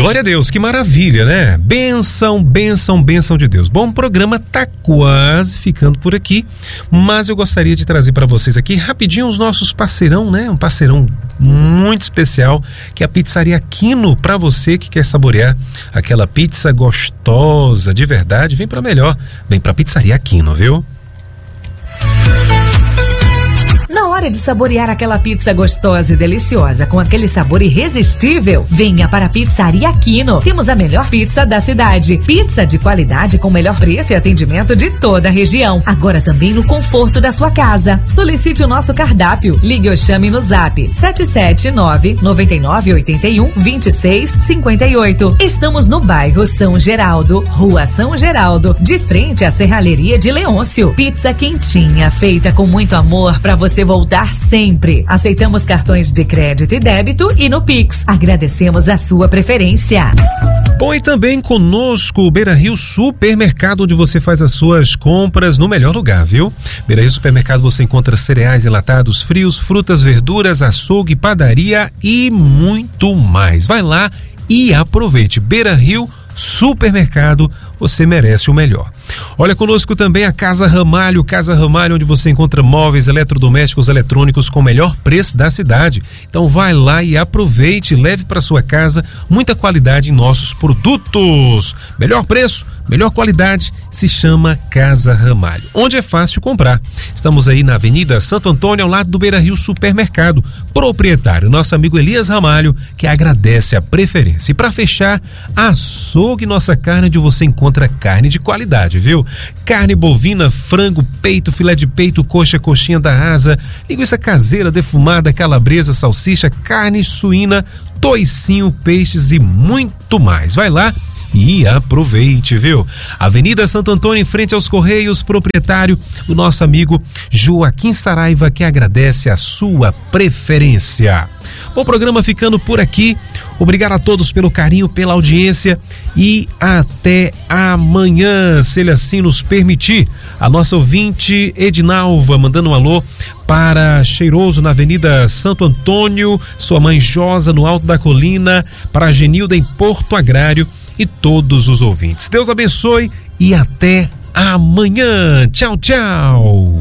Glória a Deus, que maravilha, né? Bênção, bênção, bênção de Deus. Bom, o programa tá quase ficando por aqui, mas eu gostaria de trazer para vocês aqui rapidinho os nossos parceirão, né? Um parceirão muito especial, que é a Pizzaria Aquino. Para você que quer saborear aquela pizza gostosa de verdade, vem para melhor, vem para Pizzaria Aquino, viu? Na hora de saborear aquela pizza gostosa e deliciosa com aquele sabor irresistível, venha para a Pizzaria Aquino. Temos a melhor pizza da cidade. Pizza de qualidade com melhor preço e atendimento de toda a região. Agora também no conforto da sua casa. Solicite o nosso cardápio. Ligue ou chame no Zap 779-9981-2658. Estamos no bairro São Geraldo, Rua São Geraldo, de frente à Serralheria de Leôncio. Pizza quentinha, feita com muito amor para você voltar sempre. Aceitamos cartões de crédito e débito e no Pix. Agradecemos a sua preferência. Bom, e também conosco o Beira Rio Supermercado, onde você faz as suas compras no melhor lugar, viu? Beira Rio Supermercado você encontra cereais enlatados, frios, frutas, verduras, açougue, padaria e muito mais. Vai lá e aproveite. Beira Rio Supermercado, você merece o melhor. Olha, conosco também a Casa Ramalho, onde você encontra móveis, eletrodomésticos, eletrônicos com o melhor preço da cidade. Então vai lá e aproveite, leve para sua casa muita qualidade em nossos produtos. Melhor preço, melhor qualidade, se chama Casa Ramalho, onde é fácil comprar. Estamos aí na Avenida Santo Antônio, ao lado do Beira Rio Supermercado. Proprietário, nosso amigo Elias Ramalho, que agradece a preferência. E para fechar, açougue Nossa Carne, onde você encontra carne de qualidade, viu? Carne bovina, frango, peito, filé de peito, coxa, coxinha da asa, linguiça caseira, defumada, calabresa, salsicha, carne suína, toicinho, peixes e muito mais. Vai lá e aproveite, viu? Avenida Santo Antônio, em frente aos Correios, proprietário, o nosso amigo Joaquim Saraiva, que agradece a sua preferência. Bom, programa ficando por aqui. Obrigado a todos pelo carinho, pela audiência e até amanhã, se ele assim nos permitir. A nossa ouvinte Edinalva mandando um alô para Cheiroso, na Avenida Santo Antônio, sua mãe Josa no Alto da Colina, para a Genilda em Porto Agrário e todos os ouvintes. Deus abençoe e até amanhã. Tchau, tchau.